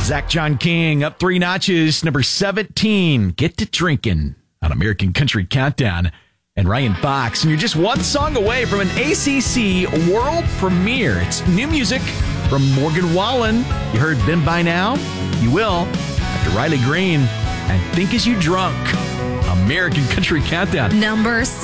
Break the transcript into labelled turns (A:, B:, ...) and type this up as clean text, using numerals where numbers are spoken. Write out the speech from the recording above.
A: Zach John King up 3 notches, number 17, Get to Drinking on American Country Countdown. And Ryan Fox, and you're just one song away from an ACC world premiere. It's new music from Morgan Wallen. You heard Them By Now? You will after Riley Green and Think As You Drunk. American Country Countdown.
B: Number